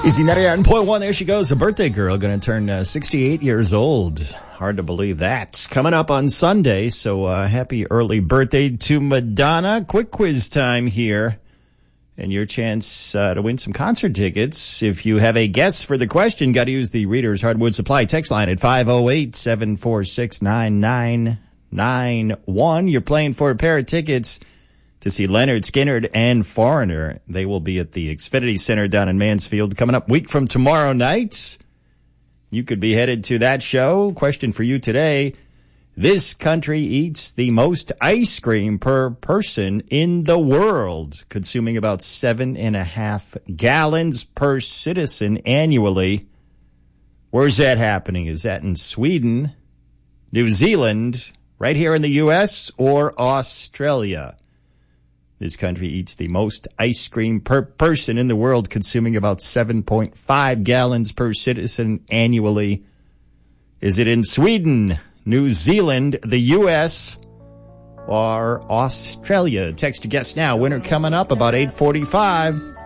Easy 99.1, there she goes. A birthday girl going to turn 68 years old. Hard to believe that. Coming up on Sunday, so happy early birthday to Madonna. Quick quiz time here. And your chance to win some concert tickets. If you have a guess for the question, got to use the Reader's Hardwood Supply text line at 508-746-9991. You're playing for a pair of tickets to see Leonard Skinner and Foreigner. They will be at the Xfinity Center down in Mansfield coming up week from tomorrow night. You could be headed to that show. Question for you today. This country eats the most ice cream per person in the world, consuming about 7.5 gallons per citizen annually. Where's that happening? Is that in Sweden, New Zealand, right here in the U.S., or Australia? This country eats the most ice cream per person in the world, consuming about 7.5 gallons per citizen annually. Is it in Sweden, New Zealand, the U.S., or Australia? Text your guess now. Winner coming up about 8:45.